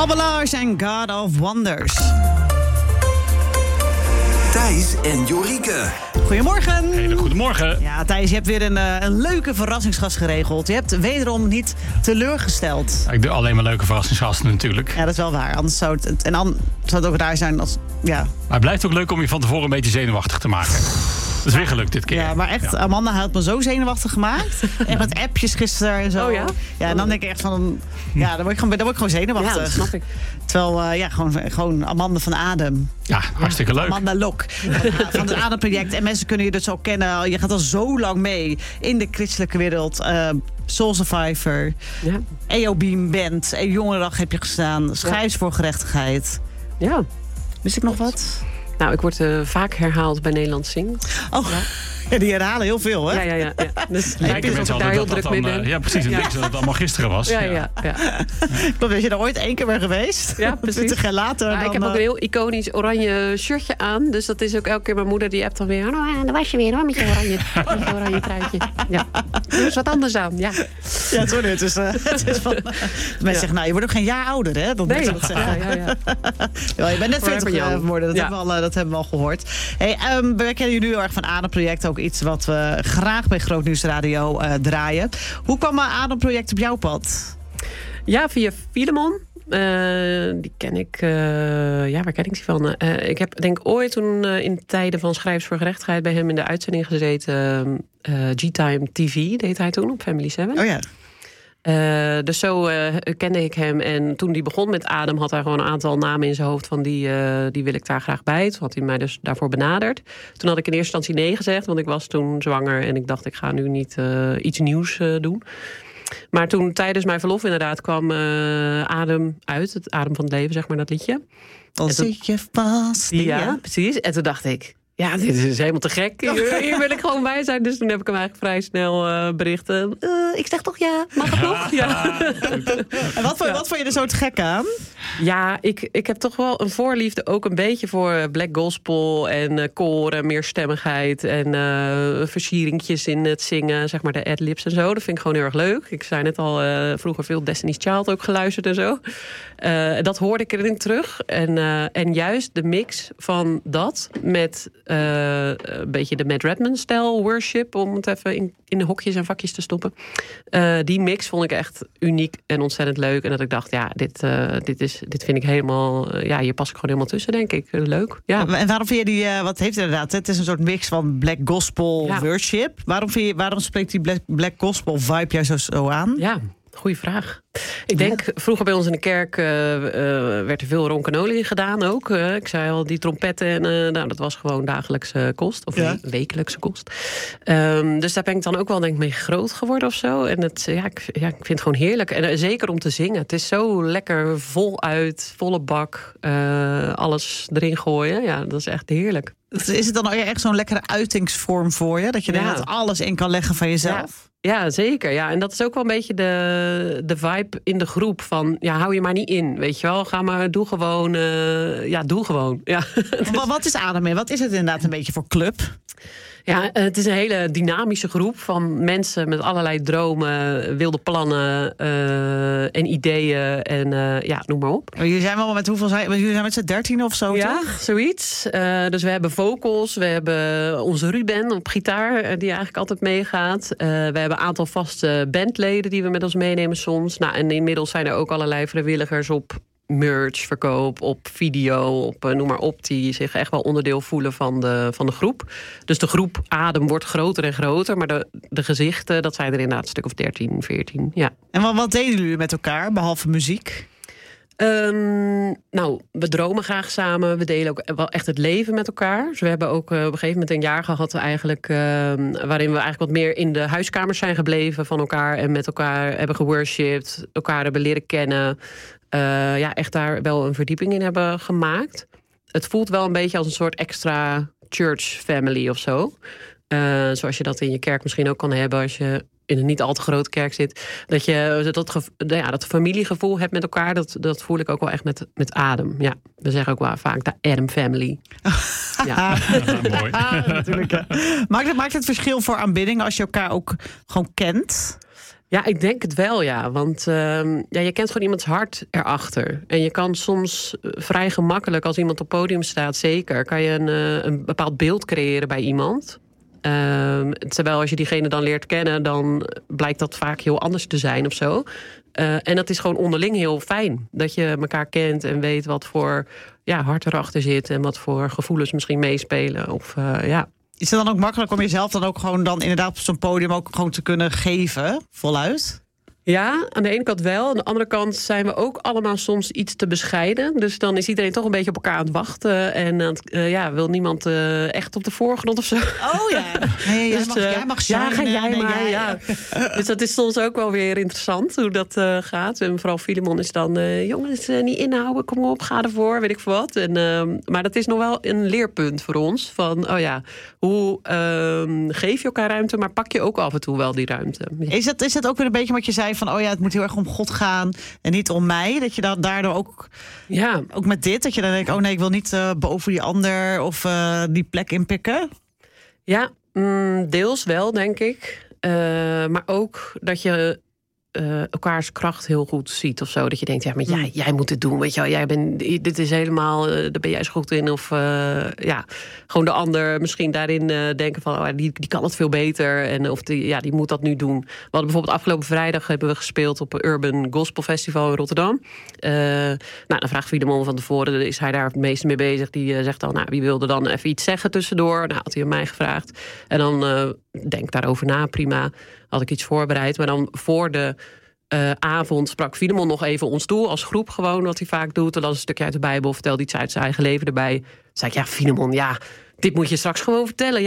Albalaars en God of Wonders. Thijs en Jorike. Goedemorgen. Hele goedemorgen. Ja, Thijs, je hebt weer een leuke verrassingsgast geregeld. Je hebt wederom niet teleurgesteld. Ik doe alleen maar leuke verrassingsgasten natuurlijk. Ja, dat is wel waar. Anders zou het ook raar zijn als... Ja. Maar het blijft ook leuk om je van tevoren een beetje zenuwachtig te maken. Dat is weer gelukt dit keer. Ja, maar echt, ja. Amanda had me zo zenuwachtig gemaakt. Echt met appjes gisteren en zo. Oh ja? Ja, en dan denk ik echt van... Ja, dan word ik gewoon zenuwachtig. Ja, dat snap ik. Terwijl, gewoon Amanda van Adem. Ja, hartstikke leuk. Amanda Lok van het Ademproject. En mensen kunnen je dus al kennen. Je gaat al zo lang mee in de christelijke wereld. Soul Survivor. Ja. EO Beam Band. Jongerendag heb je gestaan. Schrijfs voor gerechtigheid. Ja. Wist ik nog wat? Nou, ik word vaak herhaald bij Nederland Zingt. Oh, ja, die herhalen heel veel, hè? Ja. Dus ik denk dat ik daar heel druk mee ben. Ja, precies. En denk dat het allemaal gisteren was. Ja. Klopt, ben je er ooit 1 keer bij geweest? Ja, precies. 20 jaar later. Ik heb ook een heel iconisch oranje shirtje aan. Dus dat is ook elke keer mijn moeder die appt dan weer. Oh, daar was je weer hoor, met je oranje truitje. Ja, er is wat anders aan, ja. Ja, het is van... Mensen zeggen, nou, je wordt ook geen jaar ouder, hè? Dat nee, dat zeggen. Ja. Je bent net 40 geworden, dat hebben we al gehoord. Hey, we kennen jullie heel erg van Ademproject. Ook iets wat we graag bij Groot Nieuws Radio draaien. Hoe kwam Ademproject op jouw pad? Ja, via Filemon. Die ken ik. Waar ken ik die van? Ik heb denk ooit toen in tijden van Schrijfs voor Gerechtigheid bij hem in de uitzending gezeten. G-Time TV deed hij toen op Family 7. Oh ja. Dus zo kende ik hem. En toen hij begon met Adem had hij gewoon een aantal namen in zijn hoofd van die wil ik daar graag bij. Toen had hij mij dus daarvoor benaderd. Toen had ik in eerste instantie nee gezegd, want ik was toen zwanger en ik dacht ik ga nu niet iets nieuws doen. Maar toen tijdens mijn verlof inderdaad kwam Adem uit. Het Adem van het leven, zeg maar, dat liedje. Dan zit je vast. Ja, precies. En toen dacht ik, ja, dit is helemaal te gek. Hier wil ik gewoon bij zijn. Dus toen heb ik hem eigenlijk vrij snel berichten. Ik zeg toch ja? Mag het nog? Ja. En wat vond je er zo te gek aan? Ja, ik heb toch wel een voorliefde ook een beetje voor black gospel en koren, meerstemmigheid en versieringjes in het zingen, zeg maar de adlibs en zo. Dat vind ik gewoon heel erg leuk. Ik zei net al, vroeger veel Destiny's Child ook geluisterd en zo. Dat hoorde ik erin terug. En juist de mix van dat met een beetje de Matt Redman-stijl worship, om het even in de hokjes en vakjes te stoppen. Die mix vond ik echt uniek en ontzettend leuk. En dat ik dacht, ja, dit vind ik helemaal... hier pas ik gewoon helemaal tussen, denk ik. Leuk, ja. En waarom vind je die... wat heeft het inderdaad? Het is een soort mix van black gospel worship. Waarom spreekt die black gospel vibe jou zo aan? Ja, goeie vraag. Ik denk, vroeger bij ons in de kerk werd er veel ronkanolie gedaan ook. Ik zei al, die trompetten, dat was gewoon dagelijkse kost. Of wekelijkse kost. Dus daar ben ik dan ook wel denk ik mee groot geworden of zo. En ik vind het gewoon heerlijk. En zeker om te zingen. Het is zo lekker voluit, volle bak. Alles erin gooien. Ja, dat is echt heerlijk. Is het dan echt zo'n lekkere uitingsvorm voor je? Dat je er alles in kan leggen van jezelf? Ja, zeker. Ja. En dat is ook wel een beetje de vibe in de groep van... hou je maar niet in, weet je wel. Ga maar, doe gewoon. Doe gewoon. Ja. Wat is Adem? Wat is het inderdaad een beetje voor club? Ja, het is een hele dynamische groep van mensen met allerlei dromen, wilde plannen en ideeën en noem maar op. Jullie zijn wel met hoeveel zijn? Jullie zijn met z'n 13 of zo, ja, toch? Zoiets. Dus we hebben vocals, we hebben onze Ruben op gitaar, die eigenlijk altijd meegaat. We hebben een aantal vaste bandleden die we met ons meenemen soms. Nou, en inmiddels zijn er ook allerlei vrijwilligers op merch, verkoop, op video, op noem maar op, die zich echt wel onderdeel voelen van de groep. Dus de groep Adem wordt groter en groter, maar de gezichten, dat zijn er inderdaad een stuk of 13, 14, ja. En wat deden jullie met elkaar, behalve muziek? We dromen graag samen. We delen ook wel echt het leven met elkaar. Dus we hebben ook op een gegeven moment een jaar gehad eigenlijk, waarin we eigenlijk wat meer in de huiskamers zijn gebleven van elkaar en met elkaar hebben geworshipped, elkaar hebben leren kennen. Echt daar wel een verdieping in hebben gemaakt. Het voelt wel een beetje als een soort extra church family of zo. Zoals je dat in je kerk misschien ook kan hebben als je in een niet al te grote kerk zit. Dat je dat familiegevoel hebt met elkaar. Dat voel ik ook wel echt met Adem. Ja, we zeggen ook wel vaak de Adam family. Ja, mooi. Natuurlijk. Maakt het verschil voor aanbidding als je elkaar ook gewoon kent? Ja, ik denk het wel, ja. Want je kent gewoon iemands hart erachter. En je kan soms vrij gemakkelijk, als iemand op podium staat, zeker, kan je een bepaald beeld creëren bij iemand. Terwijl als je diegene dan leert kennen, dan blijkt dat vaak heel anders te zijn of zo. En dat is gewoon onderling heel fijn. Dat je elkaar kent en weet wat voor hart erachter zit en wat voor gevoelens misschien meespelen. Is het dan ook makkelijk om jezelf dan ook gewoon dan inderdaad op zo'n podium ook gewoon te kunnen geven, voluit? Ja, aan de ene kant wel. Aan de andere kant zijn we ook allemaal soms iets te bescheiden. Dus dan is iedereen toch een beetje op elkaar aan het wachten. En wil niemand echt op de voorgrond of zo. Oh ja, nee, jij mag zijn. Ja, ga jij maar. Ja. Dus dat is soms ook wel weer interessant hoe dat gaat. En vooral Filemon is dan, jongens, niet inhouden, kom op, ga ervoor, weet ik veel wat. Maar dat is nog wel een leerpunt voor ons. Van, hoe geef je elkaar ruimte, maar pak je ook af en toe wel die ruimte. Is dat ook weer een beetje wat je zei van, het moet heel erg om God gaan en niet om mij? Dat je dan daardoor ook met dit, dat je dan denkt, ik wil niet boven die ander of die plek inpikken? Ja, deels wel, denk ik. Maar ook dat je elkaars kracht heel goed ziet of zo. Dat je denkt, maar jij moet het doen, weet je wel. Dit is helemaal, daar ben jij zo goed in. Of gewoon de ander misschien daarin denken van, die kan het veel beter. En of die moet dat nu doen. We hadden bijvoorbeeld afgelopen vrijdag hebben we gespeeld op een Urban Gospel Festival in Rotterdam. Dan vraagt Filemon van tevoren, is hij daar het meeste mee bezig? Die zegt dan, wie wilde dan even iets zeggen tussendoor? Had hij aan mij gevraagd. En dan denk daarover na, prima. Had ik iets voorbereid. Maar dan voor de avond sprak Filemon nog even ons toe als groep gewoon, wat hij vaak doet. En las een stukje uit de Bijbel, vertelde iets uit zijn eigen leven erbij. Toen zei ik, Filemon, dit moet je straks gewoon vertellen.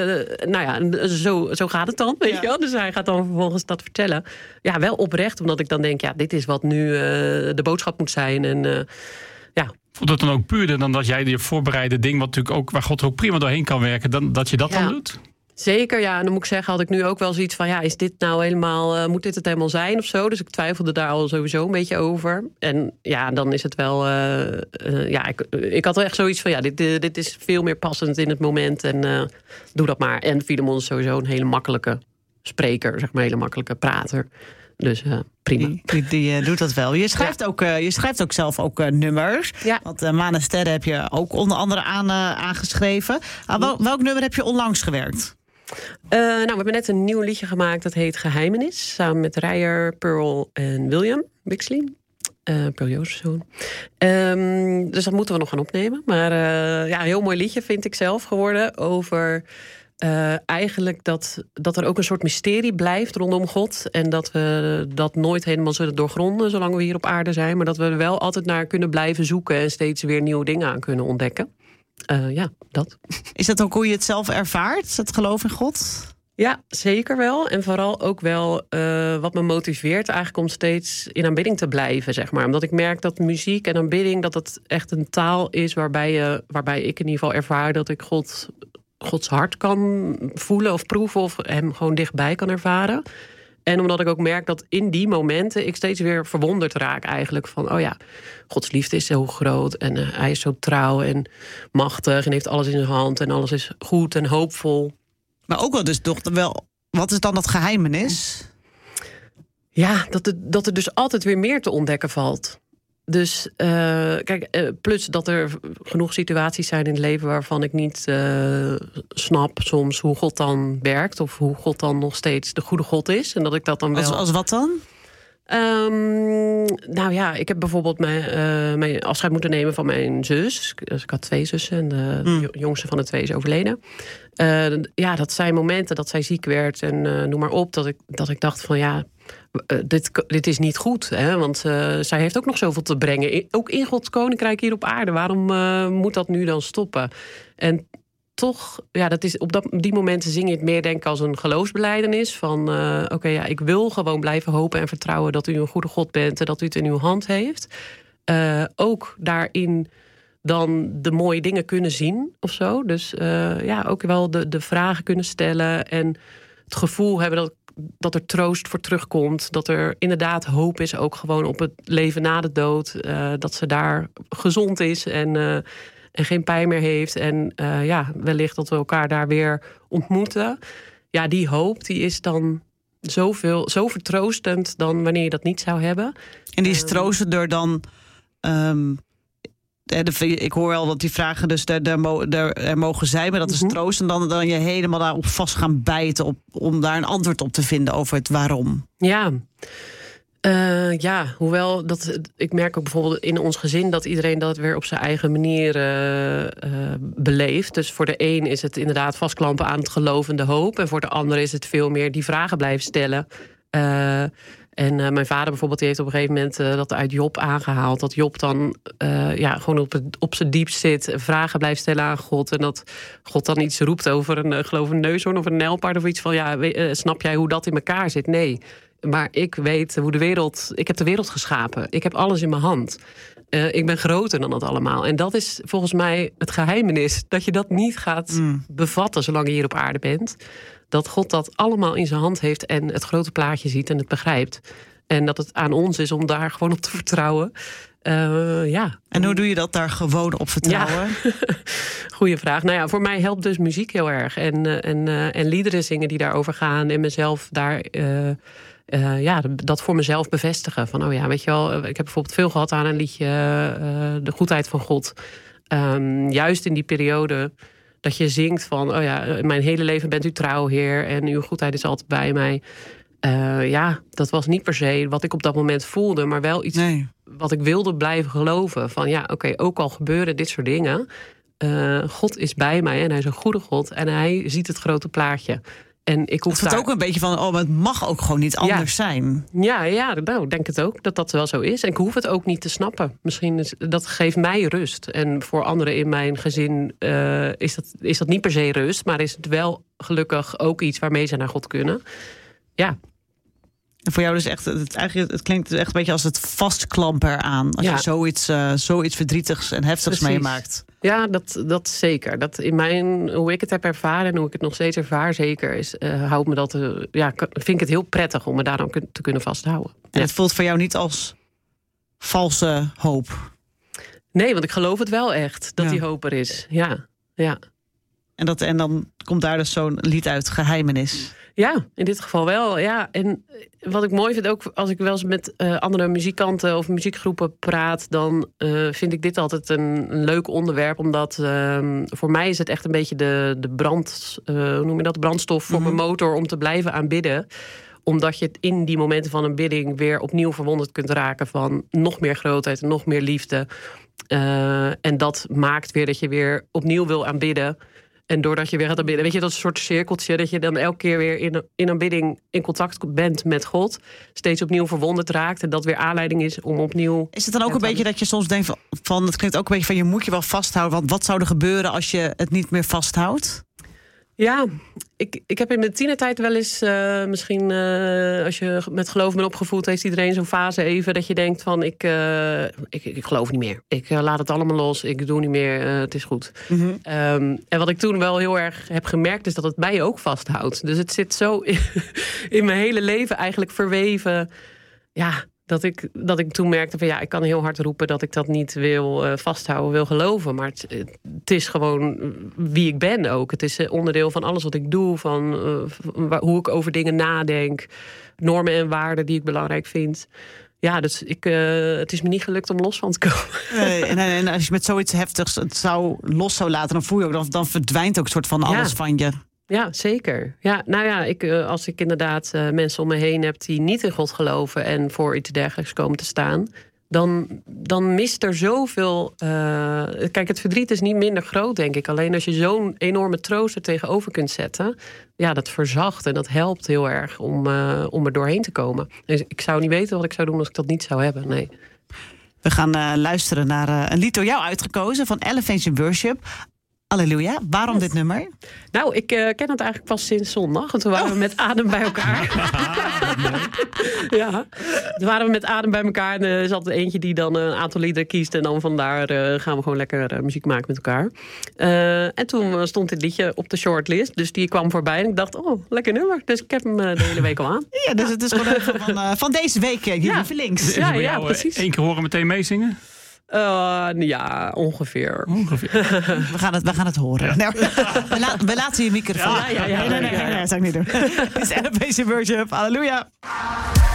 Zo gaat het dan, weet je wel. Dus hij gaat dan vervolgens dat vertellen. Ja, wel oprecht, omdat ik dan denk, dit is wat nu de boodschap moet zijn. En Voelt het dan ook puurder dan dat jij je voorbereide ding, wat natuurlijk ook, waar God ook prima doorheen kan werken, dan dat je dat dan doet? Zeker, ja. En dan moet ik zeggen, had ik nu ook wel zoiets van, is dit nou helemaal, moet dit het helemaal zijn of zo? Dus ik twijfelde daar al sowieso een beetje over. En dan is het wel, ik had echt zoiets van, dit is veel meer passend in het moment en doe dat maar. En Filemon is sowieso een hele makkelijke spreker, zeg maar, een hele makkelijke prater. Dus prima. Die doet dat wel. Je schrijft ook zelf ook nummers. Ja. Want Maan en Sterren heb je ook onder andere aangeschreven. Welk nummer heb je onlangs gewerkt? We hebben net een nieuw liedje gemaakt. Dat heet Geheimenis. Samen met Rijer, Pearl en William Bixley. Pearl Jozefzoon. Dus dat moeten we nog gaan opnemen. Maar een heel mooi liedje vind ik zelf geworden. Over eigenlijk dat er ook een soort mysterie blijft rondom God. En dat we dat nooit helemaal zullen doorgronden zolang we hier op aarde zijn. Maar dat we er wel altijd naar kunnen blijven zoeken. En steeds weer nieuwe dingen aan kunnen ontdekken. Dat. Is dat ook hoe je het zelf ervaart, het geloof in God? Ja, zeker wel. En vooral ook wel wat me motiveert eigenlijk om steeds in aanbidding te blijven, zeg maar. Omdat ik merk dat muziek en aanbidding, dat het echt een taal is waarbij ik in ieder geval ervaar dat ik Gods hart kan voelen of proeven of hem gewoon dichtbij kan ervaren. En omdat ik ook merk dat in die momenten ik steeds weer verwonderd raak eigenlijk van, Gods liefde is zo groot en hij is zo trouw en machtig en heeft alles in zijn hand en alles is goed en hoopvol. Maar ook wel dus toch wel, wat is dan dat geheimenis? Ja, dat er dus altijd weer meer te ontdekken valt. Dus plus dat er genoeg situaties zijn in het leven waarvan ik niet snap soms hoe God dan werkt of hoe God dan nog steeds de goede God is. En dat ik dat dan wel. Als wat dan? Ik heb bijvoorbeeld mijn afscheid moeten nemen van mijn zus. Dus ik had 2 zussen en de jongste van de 2 is overleden. Dat zijn momenten dat zij ziek werd en noem maar op. Dat ik dacht van dit is niet goed. Hè? Want zij heeft ook nog zoveel te brengen. Ook in Gods koninkrijk hier op aarde. Waarom moet dat nu dan stoppen? En toch, dat is op die momenten zing je het meer denk ik als een geloofsbelijdenis. Van ik wil gewoon blijven hopen en vertrouwen dat u een goede God bent en dat u het in uw hand heeft. Ook daarin dan de mooie dingen kunnen zien of zo. Dus ook wel de vragen kunnen stellen en het gevoel hebben dat er troost voor terugkomt. Dat er inderdaad hoop is ook gewoon op het leven na de dood. Dat ze daar gezond is en geen pijn meer heeft. En wellicht dat we elkaar daar weer ontmoeten. Ja, die hoop die is dan zo vertroostend dan wanneer je dat niet zou hebben. En die is troostender dan... ik hoor wel dat die vragen dus er mogen zijn, maar dat is troost. En dan je helemaal daarop vast gaan bijten om daar een antwoord op te vinden over het waarom. Ja, hoewel ik merk ook bijvoorbeeld in ons gezin dat iedereen dat weer op zijn eigen manier beleeft. Dus voor de een is het inderdaad vastklampen aan het geloof en de hoop. En voor de ander is het veel meer die vragen blijven stellen. En mijn vader bijvoorbeeld, die heeft op een gegeven moment dat uit Job aangehaald. Dat Job dan gewoon op zijn diepst zit, vragen blijft stellen aan God. En dat God dan iets roept over een neushoorn of een nijlpaard of iets van... snap jij hoe dat in elkaar zit? Nee, maar ik weet hoe ik heb de wereld geschapen. Ik heb alles in mijn hand. Ik ben groter dan dat allemaal. En dat is volgens mij het geheimenis. Dat je dat niet gaat bevatten zolang je hier op aarde bent. Dat God dat allemaal in zijn hand heeft en het grote plaatje ziet en het begrijpt. En dat het aan ons is om daar gewoon op te vertrouwen. En hoe doe je dat daar gewoon op vertrouwen? Ja. Goeie vraag. Nou ja, voor mij helpt dus muziek heel erg. En liederen zingen die daarover gaan. En mezelf daar... dat voor mezelf bevestigen. Van, weet je wel, ik heb bijvoorbeeld veel gehad aan een liedje... De goedheid van God. Juist in die periode... dat je zingt van, mijn hele leven bent u trouw, Heer... en uw goedheid is altijd bij mij. Dat was niet per se wat ik op dat moment voelde... maar wel iets wat ik wilde blijven geloven. Van ook al gebeuren dit soort dingen... God is bij mij en hij is een goede God... en hij ziet het grote plaatje. En ik hoef het ook een beetje van, maar het mag ook gewoon niet anders zijn. Ja, ik denk het ook, dat wel zo is. En ik hoef het ook niet te snappen. Misschien dat geeft mij rust. En voor anderen in mijn gezin is dat niet per se rust... maar is het wel gelukkig ook iets waarmee ze naar God kunnen. Ja. En voor jou dus echt, het klinkt echt een beetje als het vastklampen eraan. Als je zoiets verdrietigs en heftigs meemaakt. Ja, dat zeker. Dat in hoe ik het heb ervaren en hoe ik het nog steeds ervaar, zeker houdt me dat. Vind ik het heel prettig om me daar dan te kunnen vasthouden. En het voelt voor jou niet als valse hoop? Nee, want ik geloof het wel echt dat die hoop er is. Ja. En dan komt daar dus zo'n lied uit, Geheimenis. Ja, in dit geval wel. Ja. En wat ik mooi vind, ook als ik wel eens met andere muzikanten of muziekgroepen praat, dan vind ik dit altijd een leuk onderwerp. Omdat voor mij is het echt een beetje de brandstof voor mijn motor om te blijven aanbidden. Omdat je het in die momenten van een bidding weer opnieuw verwonderd kunt raken van nog meer grootheid en nog meer liefde. En dat maakt weer dat je weer opnieuw wil aanbidden. En doordat je weer gaat aanbidden, weet je, dat is een soort cirkeltje... dat je dan elke keer weer in aanbidding in contact bent met God. Steeds opnieuw verwonderd raakt. En dat weer aanleiding is om opnieuw... Is het dan ook een beetje dat je soms denkt van... het klinkt ook een beetje van, je moet je wel vasthouden. Want wat zou er gebeuren als je het niet meer vasthoudt? Ja, ik heb in mijn tienertijd wel eens... misschien als je met geloof bent opgevoed... heeft iedereen zo'n fase even dat je denkt van... ik geloof niet meer. Ik laat het allemaal los. Ik doe niet meer. Het is goed. Mm-hmm. En wat ik toen wel heel erg heb gemerkt... is dat het mij ook vasthoudt. Dus het zit zo in mijn hele leven eigenlijk verweven... Ja, dat ik toen merkte van ik kan heel hard roepen dat ik dat niet wil vasthouden, wil geloven. Maar het is gewoon wie ik ben ook. Het is onderdeel van alles wat ik doe, van hoe ik over dingen nadenk, normen en waarden die ik belangrijk vind. Ja, dus het is me niet gelukt om los van te komen. En als je met zoiets heftigs het los zou laten, dan voel je ook, dan verdwijnt ook een soort van alles van je. Ja, zeker. Ja, nou ja, als ik inderdaad mensen om me heen heb die niet in God geloven en voor iets dergelijks komen te staan, dan mist er zoveel. Kijk, het verdriet is niet minder groot, denk ik. Alleen als je zo'n enorme troost er tegenover kunt zetten, dat verzacht en dat helpt heel erg om er doorheen te komen. Dus ik zou niet weten wat ik zou doen als ik dat niet zou hebben. Nee. We gaan luisteren naar een lied door jou uitgekozen van Elephants in Worship. Halleluja. Waarom dit nummer? Nou, ik ken het eigenlijk pas sinds zondag. En toen waren we met Adem bij elkaar. Ja, toen waren we met Adem bij elkaar. En er is altijd eentje die dan een aantal liederen kiest. En dan vandaar gaan we gewoon lekker muziek maken met elkaar. En toen stond dit liedje op de shortlist. Dus die kwam voorbij. En ik dacht, lekker nummer. Dus ik heb hem de hele week al aan. Ja, dus het is gewoon even van deze week, je lievelings. Ja, precies. 1 keer horen meteen meezingen? Ja, ongeveer. We gaan het horen. Ja. We laten je microfoon. Ja. Nee, dat zou ik niet doen. Dit is NLP Worship. Halleluja.